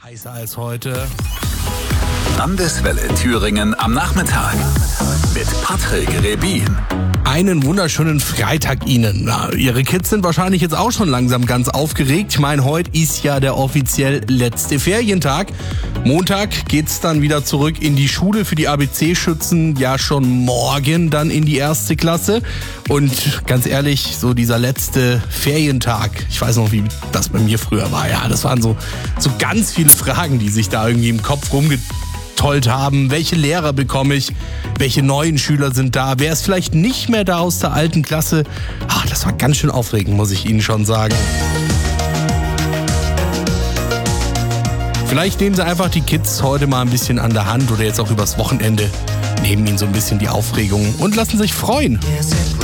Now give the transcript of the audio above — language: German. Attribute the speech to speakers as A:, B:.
A: Heißer als heute.
B: Landeswelle Thüringen am Nachmittag mit Patrick Rebin.
A: Einen wunderschönen Freitag Ihnen. Na, Ihre Kids sind wahrscheinlich jetzt auch schon langsam ganz aufgeregt. Ich meine, heute ist ja der offiziell letzte Ferientag. Montag geht's dann wieder zurück in die Schule für die ABC-Schützen. Ja, schon morgen dann in die erste Klasse. Und ganz ehrlich, so dieser letzte Ferientag, ich weiß noch, wie das bei mir früher war. Ja, das waren so ganz viele Fragen, die sich da irgendwie im Kopf rumgetollt haben. Welche Lehrer bekomme ich? Welche neuen Schüler sind da? Wer ist vielleicht nicht mehr da aus der alten Klasse? Ach, das war ganz schön aufregend, muss ich Ihnen schon sagen. Vielleicht nehmen Sie einfach die Kids heute mal ein bisschen an der Hand oder jetzt auch übers Wochenende. Nehmen ihnen so ein bisschen die Aufregung und lassen sich freuen.